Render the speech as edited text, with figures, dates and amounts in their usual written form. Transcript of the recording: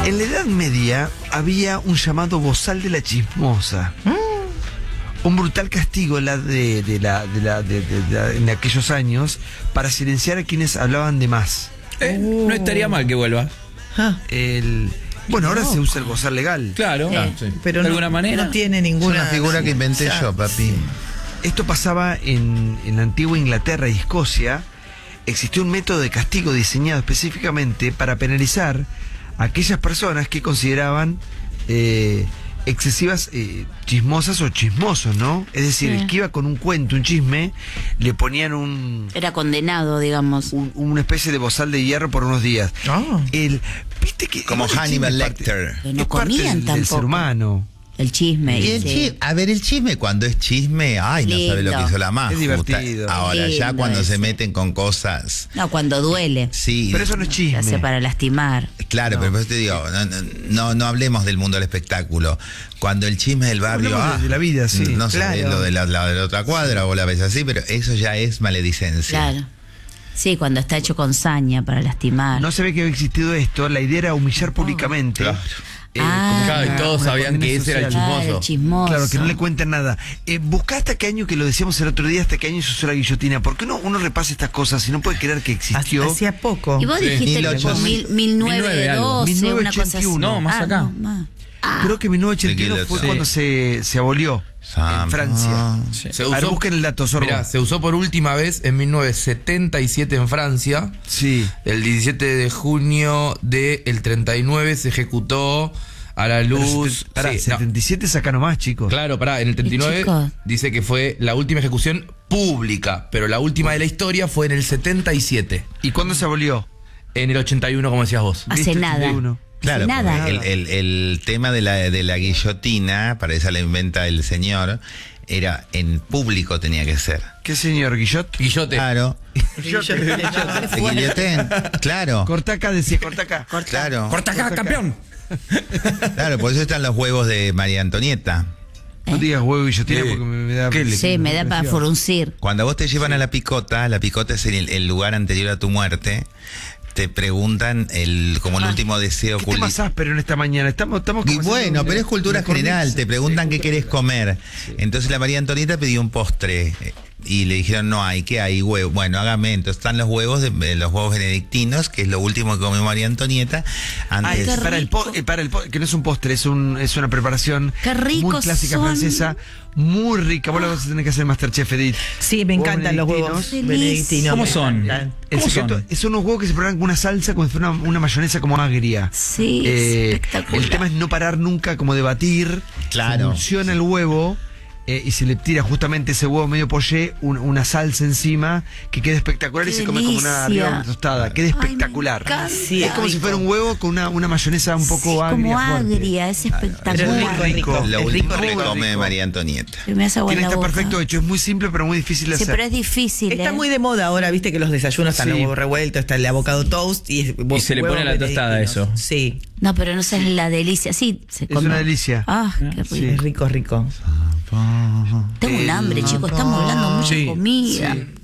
En la Edad Media había un llamado bozal de la chismosa. Un brutal castigo en aquellos años para silenciar a quienes hablaban de más. No estaría mal que vuelva. Bueno, ahora se usa el bozal legal. Claro, sí. Pero de alguna manera. No tiene ninguna. Es una figura que inventé yo, papi. Esto pasaba en la antigua Inglaterra y Escocia. Existió un método de castigo diseñado específicamente para penalizar a aquellas personas que consideraban excesivas chismosas o chismosos, ¿no? Es decir, el que iba con un cuento, un chisme, le ponían Era condenado, digamos. una especie de bozal de hierro por unos días. ¿Viste que Como Hannibal Lecter. Que no es parte comían del tampoco. ser humano? El chisme. Y el chisme, a ver, el chisme cuando es chisme, ay, no sabe lo que hizo la magia. Es divertido. Ahora, ya Lindo cuando se eso. meten con cosas. No, cuando duele. Sí. Pero eso no es Se chisme. hace para lastimar. Claro, pero por eso te digo, no hablemos del mundo del espectáculo. Cuando el chisme del barrio. Hablemos de la vida, sí. No sé, Claro. lo de la otra cuadra o la ves así, pero eso ya es maledicencia. Claro. Sí, cuando está hecho con saña para lastimar. No se ve que había existido esto. La idea era humillar públicamente. Claro. Ah. Claro, y todos una sabían que condena ese era el social. chismoso. El chismoso. Claro, que no le cuenten nada. Buscá hasta qué año, que lo decíamos el otro día, hasta qué año se usó la guillotina. ¿Por qué uno repasa estas cosas y no puede creer que existió? Hacía poco. Y vos Sí. dijiste que fue 1912, una cosa así. 1981. No, más acá. No, más. Creo que 1981 fue Sí. cuando se abolió en Francia. Sí. Se A ver, usó, busquen el dato, Sorbo. mirá, se usó por última vez en 1977 en Francia. Sí. El 17 de junio del 39 se ejecutó a la luz. Pará, Sí, no. 77 saca nomás, chicos. Claro, pará, en el 39 chicos. dice que fue la última ejecución pública, pero la última de la historia fue en el 77. ¿Y cuándo se abolió? En el 81, como decías vos. Hace ¿Viste? nada. 81. Claro, Nada. porque el tema de la guillotina, para esa la inventa el señor, era en público tenía que ser. ¿Qué señor Guillot? Guillote. Claro. Guillotén. Claro. Corta acá, decía, corta acá. Claro. ¡Corta acá, campeón! Claro, por eso están los huevos de María Antonieta. No digas huevo guillotina ¿Qué? porque me da... Sí, me da para fruncir. Cuando vos te llevan a la picota es el lugar anterior a tu muerte. Te preguntan como el último deseo ¿Qué más áspero en esta mañana? Estamos Y conversando bueno, de pero es cultura una cornisa. general, te preguntan qué querés comer. Entonces la María Antonieta pidió un postre y le dijeron no hay, ¿qué hay? Huevo. Bueno, hágame, entonces están los huevos benedictinos, que es lo último que comió María Antonieta. Antes, qué que no es un postre, es una preparación Qué ricos muy clásica son. francesa, muy rica. Vos la vas a tener que hacer Masterchef, Edith. Sí, me encantan los huevos benedictinos. benedictinos. ¿Cómo me son? encantan. El ¿Cómo secreto son? son unos huevos que se preparan con una salsa como si fuera una mayonesa como agria. Sí, espectacular. El tema es no parar nunca como de batir. Claro. Se emulsiona el huevo y se le tira justamente ese huevo medio poché, una salsa encima que queda espectacular ¡Qué y se come como delicia! arriba de una tostada. Queda espectacular. encanta. Sí, es como si rico. fuera un huevo con una mayonesa un poco agria. Como fuerte. agria, es Pero espectacular. es rico, lo es último rico, que rico. come María Antonieta. Que me hace agua en Tiene la que estar boca. perfecto hecho. Es muy simple pero muy difícil de Sí, hacer. pero es difícil. Está muy de moda ahora, viste que los desayunos están Sí. los huevos revueltos, está el avocado toast y se le pone a la tostada eso. Sí, No, pero no sabes la delicia. Sí, se Es come. una delicia. Ah, qué rico. Sí. es rico, rico. Tengo un hambre, chicos. Estamos hablando mucha Sí, comida. Sí.